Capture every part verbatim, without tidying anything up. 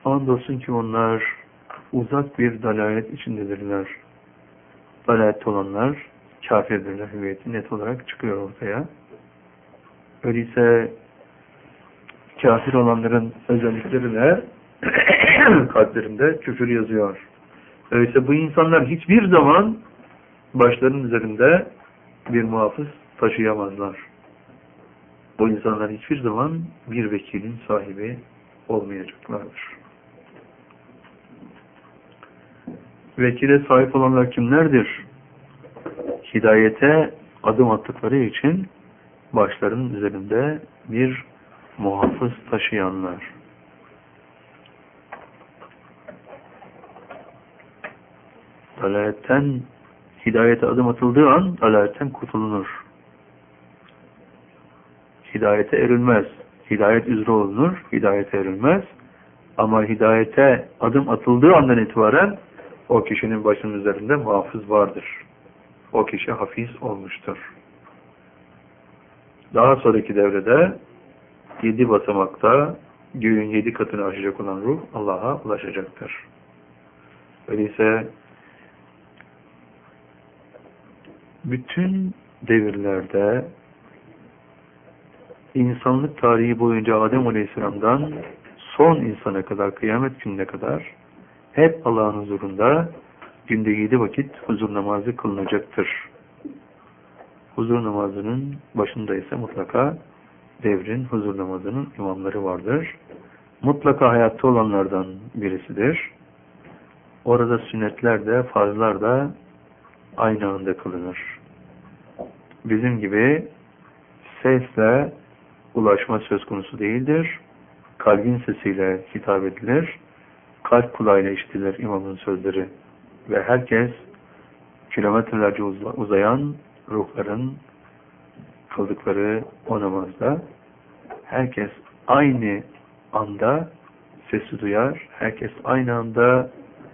Andolsun ki onlar uzak bir dalalet içindedirler. Dalalette olanlar kafirdirler. Hüviyeti net olarak çıkıyor ortaya. Öyleyse kafir olanların özellikleri ne? Kalplerinde küfür yazıyor. Öyleyse bu insanlar hiçbir zaman başlarının üzerinde bir muhafız taşıyamazlar. Bu insanlar hiçbir zaman bir vekilin sahibi olmayacaklardır. Vekile sahip olanlar kimlerdir? Hidayete adım attıkları için başlarının üzerinde bir muhafız taşıyanlar. Dalaletten hidayete adım atıldığı an dalaletten kurtulunur. Hidayete erilmez. Hidayet üzere olunur. Hidayete erilmez. Ama hidayete adım atıldığı andan itibaren o kişinin başının üzerinde muhafız vardır. O kişi hafiz olmuştur. Daha sonraki devrede yedi basamakta göğün yedi katını aşacak olan ruh Allah'a ulaşacaktır. Öyleyse bütün devirlerde insanlık tarihi boyunca Adem Aleyhisselam'dan son insana kadar, kıyamet gününe kadar hep Allah'ın huzurunda günde yedi vakit huzur namazı kılınacaktır. Huzur namazının başında ise mutlaka devrin huzur namazının imamları vardır. Mutlaka hayatta olanlardan birisidir. Orada sünnetler de, farzlar da aynı anda kılınır. Bizim gibi sesle ulaşma söz konusu değildir. Kalbin sesiyle hitap edilir. Kalp kulağıyla işitilir imamın sözleri. Ve herkes kilometrelerce uzayan ruhların kıldıkları o namazda herkes aynı anda sesi duyar. Herkes aynı anda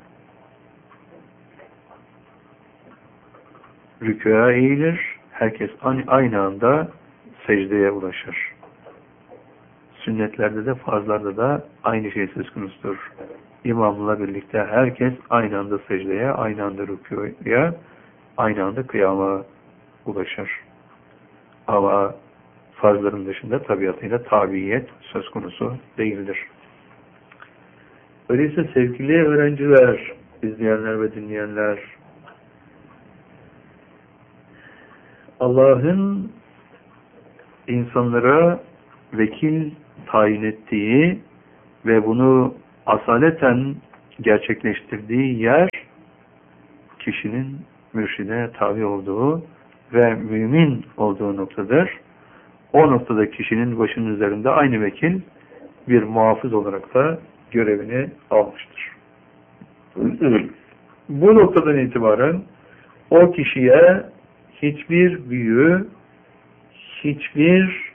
rükûa eğilir. Herkes aynı anda secdeye ulaşır. Sünnetlerde de farzlarda da aynı şey söz konusudur. İmamla birlikte herkes aynı anda secdeye, aynı anda rükûya, aynı anda kıyama ulaşır. Ama farzların dışında tabiatıyla tabiyet söz konusu değildir. Öyleyse sevgili öğrenciler, izleyenler ve dinleyenler, Allah'ın insanlara vekil tayin ettiği ve bunu asaleten gerçekleştirdiği yer kişinin mürşide tabi olduğu ve mümin olduğu noktadır. O noktada kişinin başının üzerinde aynı vekil bir muhafız olarak da görevini almıştır. Bu noktadan itibaren o kişiye hiçbir büyü, hiçbir